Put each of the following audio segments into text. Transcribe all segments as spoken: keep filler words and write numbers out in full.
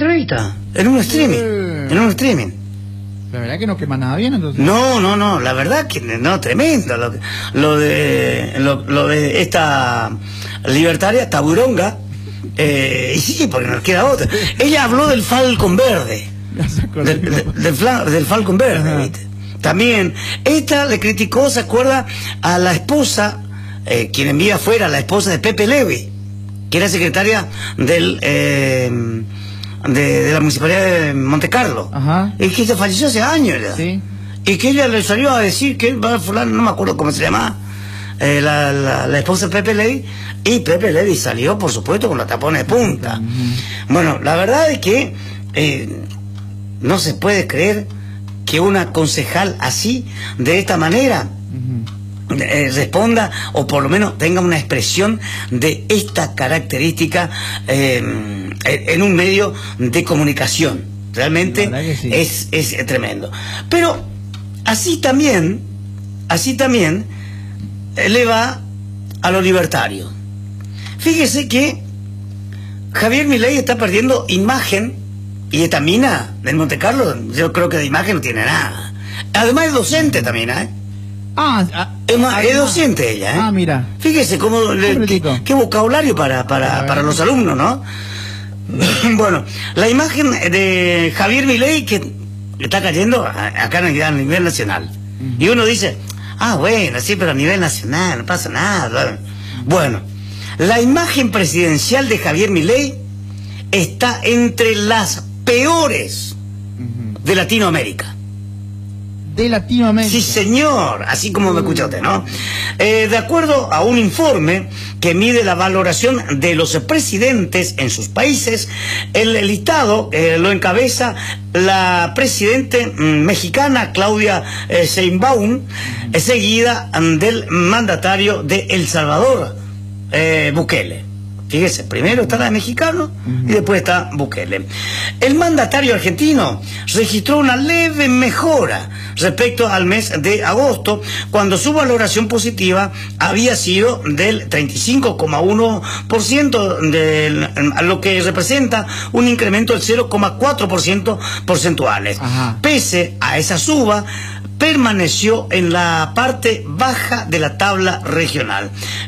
entrevista, en un streaming, Eh. en un streaming. La verdad que no quema nada bien, entonces. No, no, no, la verdad que no, tremendo lo, lo de lo, lo de esta libertaria Taburonga, eh, y sí, porque nos queda otra. Ella habló del Falcon Verde, del, del, del, fla, del Falcon Verde, ¿viste? También, esta le criticó, ¿se acuerda? A la esposa, eh, quien envía fuera, la esposa de Pepe Levi, que era secretaria del... Eh, De, de la municipalidad de Monte Carlo. Ajá. Es que ella falleció hace años ya. Sí. Y que ella le salió a decir que va a fulano, no me acuerdo cómo se llama, eh, la, la, la esposa de Pepe Levi, y Pepe Levi salió, por supuesto, con los tapones de punta. Uh-huh. Bueno, la verdad es que eh, no se puede creer que una concejal así, de esta manera, uh-huh. eh, responda, o por lo menos tenga una expresión de esta característica eh, en un medio de comunicación. Realmente sí. es, es tremendo. Pero así también, así también le va a lo libertario. Fíjese que Javier Milei está perdiendo imagen, y esta mina del Monte Carlo, yo creo que de imagen no tiene nada. Además es docente también, ¿eh? Ah, ah es, más, es docente ella, ¿eh? Ah, mira. Fíjese cómo le, qué, qué vocabulario para, para, para los alumnos, ¿no? Bueno, la imagen de Javier Milei que está cayendo acá a nivel nacional. Uh-huh. Y uno dice, ah, bueno, sí, pero a nivel nacional no pasa nada. Bueno, la imagen presidencial de Javier Milei está entre las peores uh-huh. de Latinoamérica. De Latinoamérica. Sí, señor, así como me escucha usted, ¿no? Eh, de acuerdo a un informe que mide la valoración de los presidentes en sus países, el listado eh, lo encabeza la presidente mm, mexicana Claudia eh, Sheinbaum, uh-huh. seguida del mandatario de El Salvador, eh, Bukele. Fíjese, primero está la de mexicano uh-huh. y después está Bukele. El mandatario argentino registró una leve mejora respecto al mes de agosto, cuando su valoración positiva había sido del treinta y cinco coma uno por ciento, de lo que representa un incremento del cero coma cuatro por ciento porcentuales. Ajá. Pese a esa suba, permaneció en la parte baja de la tabla regional.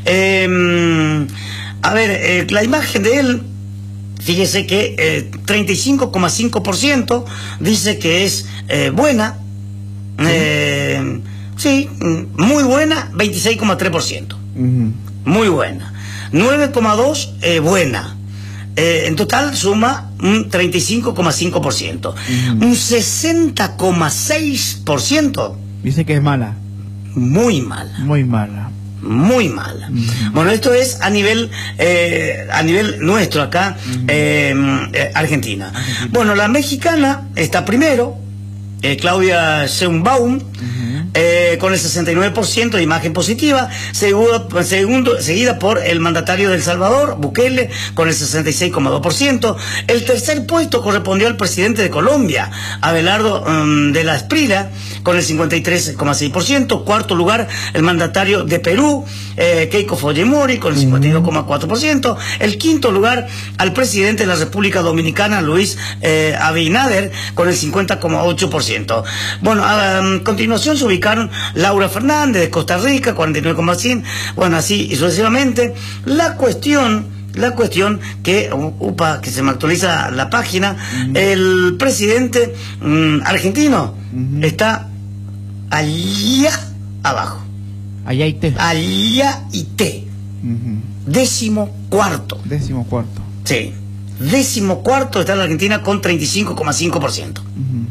Eh, A ver, eh, la imagen de él, fíjese que eh, treinta y cinco coma cinco por ciento dice que es eh, buena, ¿sí? Eh, sí, muy buena, veintiséis coma tres por ciento. Uh-huh. Muy buena. nueve coma dos por ciento eh, buena. Eh, en total suma un treinta y cinco coma cinco por ciento. Uh-huh. Un sesenta coma seis por ciento. Dice que es mala. Muy mala. Muy mala. Muy mala. Uh-huh. Bueno, esto es a nivel eh, a nivel nuestro acá, uh-huh. eh, eh, Argentina. Argentina. Bueno, la mexicana está primero, eh, Claudia Sheinbaum, uh-huh. eh, con el sesenta y nueve por ciento de imagen positiva, segundo, segundo, seguida por el mandatario de El Salvador, Bukele, con el sesenta y seis coma dos por ciento. El tercer puesto correspondió al presidente de Colombia, Abelardo um, de la Esprila, con el cincuenta y tres coma seis por ciento. Cuarto lugar, el mandatario de Perú, eh, Keiko Fujimori, con el cincuenta y dos coma cuatro por ciento. El quinto lugar, al presidente de la República Dominicana, Luis eh, Abinader, con el cincuenta coma ocho por ciento. Bueno, a, a continuación se ubicaron Laura Fernández, de Costa Rica, cuarenta y nueve coma cinco por ciento. Bueno, así y sucesivamente. La cuestión... La cuestión que, upa, que se me actualiza la página, uh-huh. el presidente um, argentino uh-huh. está allá abajo. Allá y te. Allá y te. Uh-huh. Décimo cuarto. Décimo cuarto. Sí. Décimo cuarto está la Argentina con treinta y cinco coma cinco por ciento. Uh-huh.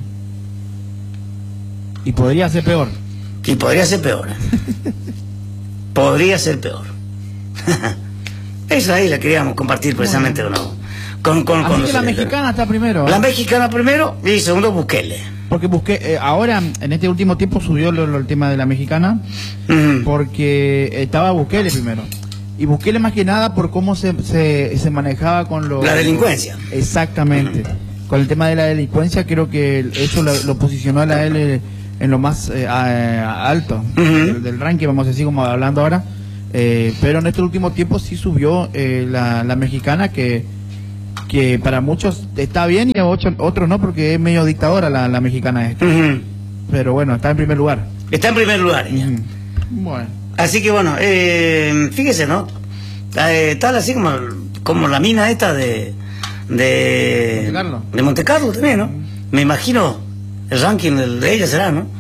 Y podría ser peor. Y podría ser peor. podría ser peor. Eso ahí la queríamos compartir precisamente bueno. con, con, con Así que la mexicana está primero. ¿eh? La mexicana primero y segundo Bukele. Porque busqué, eh, ahora en este último tiempo subió lo, lo, el tema de la mexicana, uh-huh. porque estaba Bukele primero. Y Bukele más que nada por cómo se, se, se manejaba con lo, la delincuencia. Lo, exactamente. Uh-huh. Con el tema de la delincuencia creo que eso lo, lo posicionó a él en lo más eh, a, a alto uh-huh. del, del ranking, vamos a decir, como hablando ahora. Eh, pero en este último tiempo sí subió eh, la, la mexicana, que que para muchos está bien y a otros, otros no, porque es medio dictadora la, la mexicana esta. Uh-huh. Pero bueno, está en primer lugar. Está en primer lugar ella. Uh-huh. Bueno. Así que bueno, eh, fíjese, ¿no? Eh, tal así como, como la mina esta de... De Montecarlo. De Montecarlo también, ¿no? Uh-huh. Me imagino el ranking de ella será, ¿no?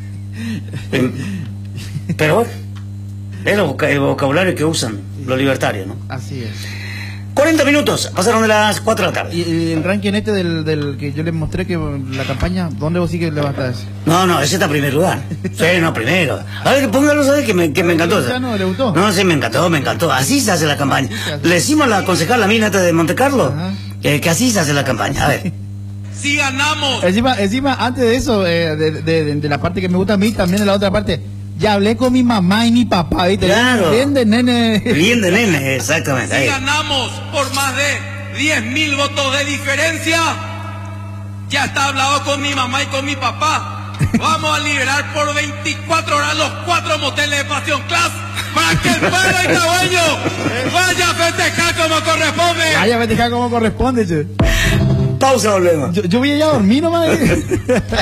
Pero bueno, es el vocabulario que usan los libertarios, ¿no? Así es. cuarenta minutos, pasaron de las cuatro de la tarde. ¿Y el ranking este del, del que yo les mostré, que la campaña, dónde vos sí que levantas? No, no, ese está en primer lugar. Sí, no, primero. A ver, póngalo, ¿sabes? Que me, que me encantó. ¿Ya no le gustó? No, sí, me encantó, me encantó. Así se hace la campaña. Le decimos a la concejal, la mina esta de Montecarlo, eh, que así se hace la campaña. A ver. ¡Sí ganamos! Encima, encima antes de eso, eh, de, de, de la parte que me gusta a mí, también de la otra parte, ya hablé con mi mamá y mi papá, ¿viste? Claro. Bien de nene. Bien de nene, exactamente. ¡Sí ganamos por más de diez mil votos de diferencia! Ya está hablado con mi mamá y con mi papá. Vamos a liberar por veinticuatro horas los cuatro moteles de Pasión Class para que el pueblo itagüeño vaya a festejar como corresponde. Vaya a festejar como corresponde, che. Pausa, volvemos. Yo, yo voy a ir a dormir nomás.